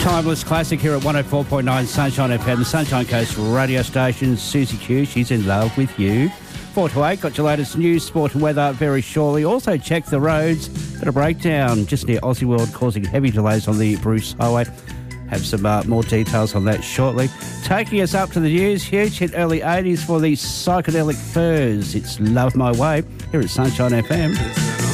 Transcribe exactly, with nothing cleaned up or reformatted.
Timeless classic here at one oh four point nine Sunshine F M, the Sunshine Coast radio station. Susie Q, she's in love with you. four to eight, got your latest news, sport and weather very shortly. Also check the roads. Got a breakdown just near Aussie World causing heavy delays on the Bruce Highway. Have some uh, more details on that shortly. Taking us up to the news, huge hit early eighties for the Psychedelic Furs. It's Love My Way here at Sunshine F M.